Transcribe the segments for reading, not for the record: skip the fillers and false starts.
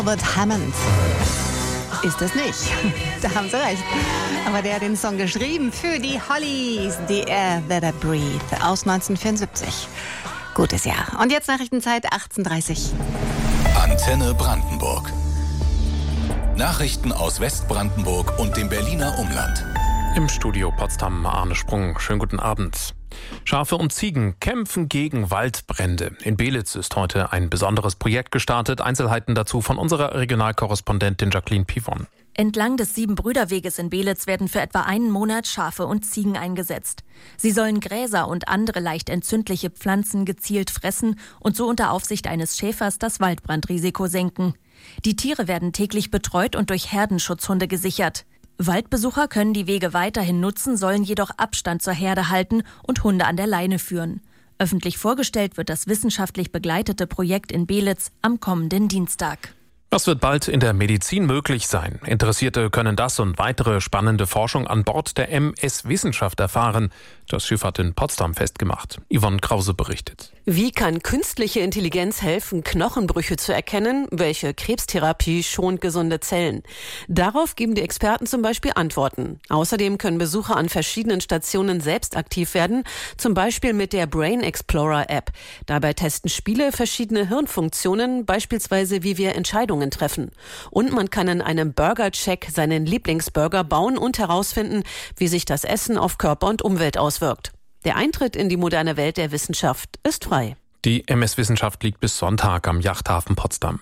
Albert Hammond. Ist es nicht. Da haben Sie recht. Aber der hat den Song geschrieben für die Hollies. The Air That I Breathe aus 1974. Gutes Jahr. Und jetzt Nachrichtenzeit 18:30. Antenne Brandenburg. Nachrichten aus Westbrandenburg und dem Berliner Umland. Im Studio Potsdam Arne Sprung. Schönen guten Abend. Schafe und Ziegen kämpfen gegen Waldbrände. In Beelitz ist heute ein besonderes Projekt gestartet. Einzelheiten dazu von unserer Regionalkorrespondentin Jacqueline Pivon. Entlang des Siebenbrüderweges in Beelitz werden für etwa einen Monat Schafe und Ziegen eingesetzt. Sie sollen Gräser und andere leicht entzündliche Pflanzen gezielt fressen und so unter Aufsicht eines Schäfers das Waldbrandrisiko senken. Die Tiere werden täglich betreut und durch Herdenschutzhunde gesichert. Waldbesucher können die Wege weiterhin nutzen, sollen jedoch Abstand zur Herde halten und Hunde an der Leine führen. Öffentlich vorgestellt wird das wissenschaftlich begleitete Projekt in Beelitz am kommenden Dienstag. Was wird bald in der Medizin möglich sein? Interessierte können das und weitere spannende Forschung an Bord der MS Wissenschaft erfahren. Das Schiff hat in Potsdam festgemacht. Yvonne Krause berichtet. Wie kann künstliche Intelligenz helfen, Knochenbrüche zu erkennen? Welche Krebstherapie schont gesunde Zellen? Darauf geben die Experten zum Beispiel Antworten. Außerdem können Besucher an verschiedenen Stationen selbst aktiv werden, zum Beispiel mit der Brain Explorer App. Dabei testen Spiele verschiedene Hirnfunktionen, beispielsweise wie wir Entscheidungen treffen. Und man kann in einem Burger-Check seinen Lieblingsburger bauen und herausfinden, wie sich das Essen auf Körper und Umwelt auswirkt. Der Eintritt in die moderne Welt der Wissenschaft ist frei. Die MS Wissenschaft liegt bis Sonntag am Yachthafen Potsdam.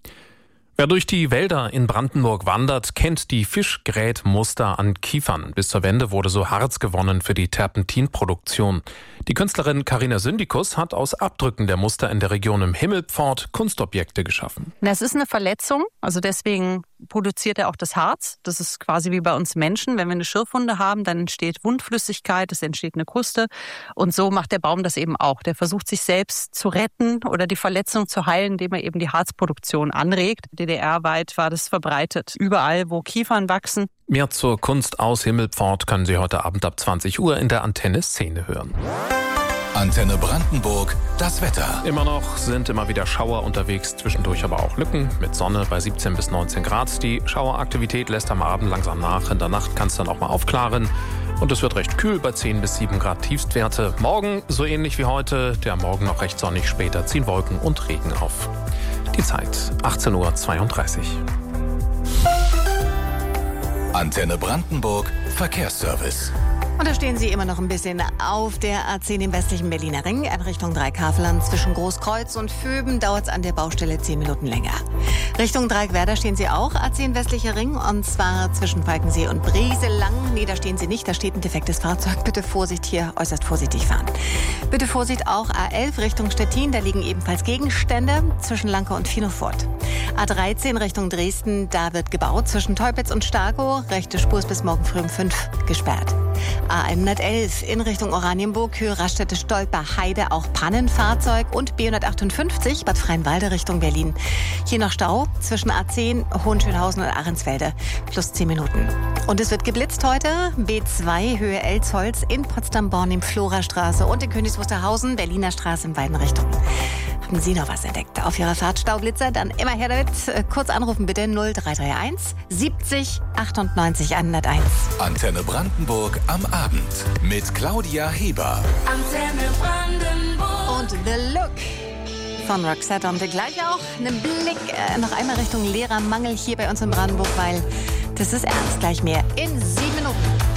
Wer durch die Wälder in Brandenburg wandert, kennt die Fischgrätmuster an Kiefern. Bis zur Wende wurde so Harz gewonnen für die Terpentinproduktion. Die Künstlerin Carina Syndikus hat aus Abdrücken der Muster in der Region im Himmelpfort Kunstobjekte geschaffen. Das ist eine Verletzung, also deswegen produziert er auch das Harz. Das ist quasi wie bei uns Menschen. Wenn wir eine Schürfwunde haben, dann entsteht Wundflüssigkeit, es entsteht eine Kruste. Und so macht der Baum das eben auch. Der versucht sich selbst zu retten oder die Verletzung zu heilen, indem er eben die Harzproduktion anregt. DDR-weit war das verbreitet. Überall, wo Kiefern wachsen. Mehr zur Kunst aus Himmelpfort können Sie heute Abend ab 20 Uhr in der Antenne Szene hören. Antenne Brandenburg, das Wetter. Sind immer wieder Schauer unterwegs, zwischendurch aber auch Lücken mit Sonne bei 17 bis 19 Grad. Die Schaueraktivität lässt am Abend langsam nach. In der Nacht kann es dann auch mal aufklaren. Und es wird recht kühl bei 10 bis 7 Grad Tiefstwerte. Morgen so ähnlich wie heute. Der Morgen noch recht sonnig, später ziehen Wolken und Regen auf. Die Zeit 18:32 Uhr. Antenne Brandenburg, Verkehrsservice. Und da stehen Sie immer noch ein bisschen auf der A10 im westlichen Berliner Ring. In Richtung Dreieck-Havelland zwischen Großkreuz und Vöben dauert es an der Baustelle 10 Minuten länger. Richtung Dreieck-Werder stehen Sie auch, A10 westlicher Ring, und zwar zwischen Falkensee und Brieselang. Nee, da stehen Sie nicht, da steht ein defektes Fahrzeug. Bitte Vorsicht hier, äußerst vorsichtig fahren. Bitte Vorsicht auch A11 Richtung Stettin, da liegen ebenfalls Gegenstände zwischen Lanke und Finofort. A13 Richtung Dresden, da wird gebaut zwischen Teupitz und Starkow. Rechte Spur ist bis morgen früh um 5 gesperrt. A111 in Richtung Oranienburg, Höhe Raststätte-Stolper-Heide, auch Pannenfahrzeug, und B158 Bad Freienwalde Richtung Berlin. Hier noch Stau zwischen A10 Hohenschönhausen und Ahrensfelde, plus 10 Minuten. Und es wird geblitzt heute, B2 Höhe Elzholz in Potsdam-Born im Florastraße und in Königs Wusterhausen, Berliner Straße in beiden Richtungen. Haben Sie noch was entdeckt auf Ihrer Fahrt, Staublitzer? Dann immer her damit. Kurz anrufen bitte 0331 70 98 101. Antenne Brandenburg am Abend mit Claudia Heber. Antenne Brandenburg. Und The Look von Roxette. Und gleich auch einen Blick noch einmal Richtung Lehrermangel hier bei uns in Brandenburg, weil das ist ernst. Gleich mehr in 7 Minuten.